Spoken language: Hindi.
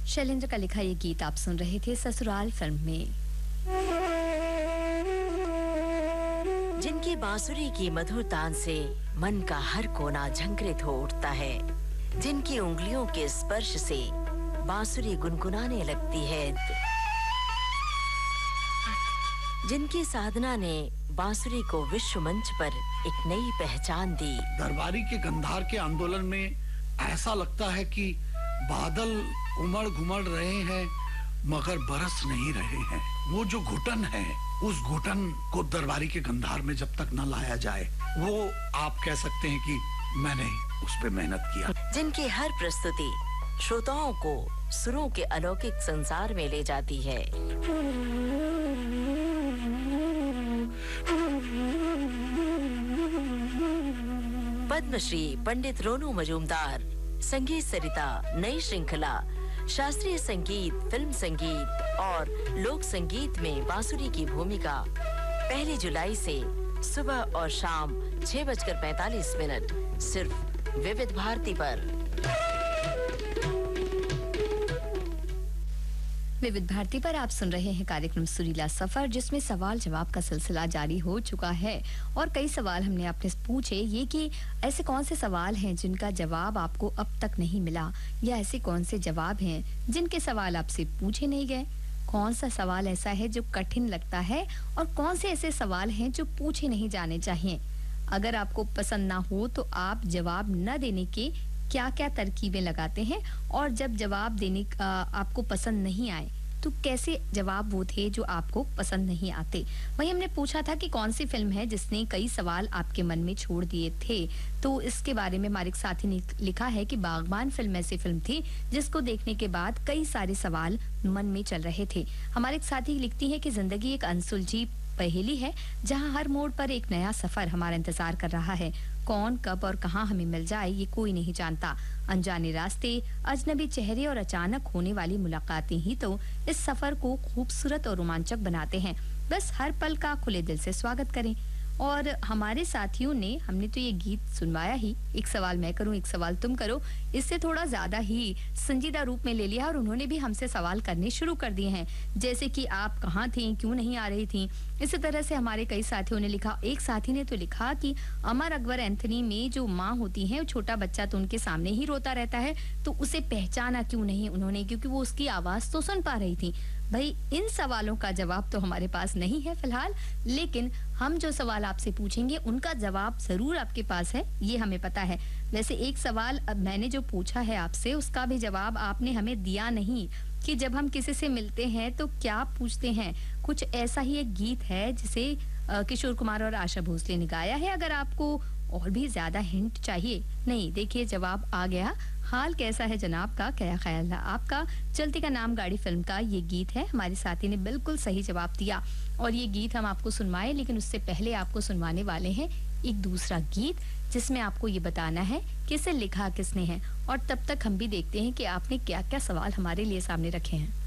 शैलेंद्र का लिखा ये गीत आप सुन रहे थे ससुराल फिल्म में। जिनकी बांसुरी की मधुर तान से मन का हर कोना झंकृत हो उठता है, जिनकी उंगलियों के स्पर्श से बांसुरी गुनगुनाने लगती है, जिनकी साधना ने बांसुरी को विश्व मंच पर एक नई पहचान दी। दरबारी के गंधार के आंदोलन में ऐसा लगता है कि बादल उमड़ घुमड़ रहे हैं मगर बरस नहीं रहे हैं। वो जो घुटन है, उस घुटन को दरबारी के गंधार में जब तक न लाया जाए, वो आप कह सकते हैं कि मैंने उस पे मेहनत किया। जिनकी हर प्रस्तुति श्रोताओं को सुरों के अलौकिक संसार में ले जाती है। पद्मश्री पंडित रोनू मजूमदार, संगीत सरिता नई श्रृंखला, शास्त्रीय संगीत, फिल्म संगीत और लोक संगीत में बांसुरी की भूमिका 1 जुलाई से सुबह और शाम 6:45 सिर्फ विविध भारती पर। विविध भारती पर आप सुन रहे हैं कार्यक्रम सुरीला सफर, जिसमें सवाल जवाब का सिलसिला जारी हो चुका है और कई सवाल हमने आपने पूछे ये कि ऐसे कौन से सवाल हैं जिनका जवाब आपको अब तक नहीं मिला, या ऐसे कौन से जवाब हैं जिनके सवाल आपसे पूछे नहीं गए, कौन सा सवाल ऐसा है जो कठिन लगता है और कौन से ऐसे सवाल हैं जो पूछे नहीं जाने चाहिए। अगर आपको पसंद ना हो तो आप जवाब न देने के क्या क्या तरकीबें लगाते हैं, और जब जवाब देने आपको पसंद नहीं आए तो कैसे जवाब वो थे जो आपको पसंद नहीं आते। वहीं हमने पूछा था कि कौन सी फिल्म है जिसने कई सवाल आपके मन में छोड़ दिए थे, तो इसके बारे में हमारे साथी ने लिखा है कि बागबान फिल्म ऐसी फिल्म थी जिसको देखने के बाद कई सारे सवाल मन में चल रहे थे। हमारे साथी लिखती है कि जिंदगी एक अनसुलझी पहेली है जहां हर मोड़ पर एक नया सफर हमारा इंतजार कर रहा है। कौन कब और कहां हमें मिल जाए ये कोई नहीं जानता। अनजाने रास्ते, अजनबी चेहरे और अचानक होने वाली मुलाकातें ही तो इस सफर को खूबसूरत और रोमांचक बनाते हैं। बस हर पल का खुले दिल से स्वागत करें। और हमारे साथियों ने, हमने तो ये गीत सुनवाया ही, एक सवाल मैं करूं एक सवाल तुम करो, इससे थोड़ा ज्यादा ही संजीदा रूप में ले लिया और उन्होंने भी हमसे सवाल करने शुरू कर दिए हैं, जैसे कि आप कहाँ थी, क्यों नहीं आ रही थी। इसी तरह से हमारे कई साथियों ने लिखा। एक साथी ने तो लिखा कि अमर अकबर एंथनी में जो माँ होती है, छोटा बच्चा तो उनके सामने ही रोता रहता है, तो उसे पहचाना क्यों नहीं उन्होंने, क्योंकि वो उसकी आवाज तो सुन पा रही थी। भाई इन सवालों का जवाब तो हमारे पास नहीं है फिलहाल, लेकिन हम जो सवाल आपसे पूछेंगे उनका जवाब जरूर आपके पास है, ये हमें पता है। वैसे एक सवाल अब मैंने जो पूछा है आपसे, उसका भी जवाब आपने हमें दिया नहीं कि जब हम किसी से मिलते हैं तो क्या पूछते हैं। कुछ ऐसा ही एक गीत है जिसे किशोर कुमार और आशा भोसले ने गाया है। अगर आपको और भी ज्यादा हिंट चाहिए, नहीं, देखिए जवाब आ गया। हाल कैसा है जनाब का, क्या ख्याल है आपका, चलती का नाम गाड़ी फिल्म का ये गीत है। हमारे साथी ने बिल्कुल सही जवाब दिया और ये गीत हम आपको सुनवाए, लेकिन उससे पहले आपको सुनवाने वाले हैं एक दूसरा गीत जिसमें आपको ये बताना है कि इसे लिखा किसने है। और तब तक हम भी देखते हैं कि आपने क्या क्या सवाल हमारे लिए सामने रखे हैं।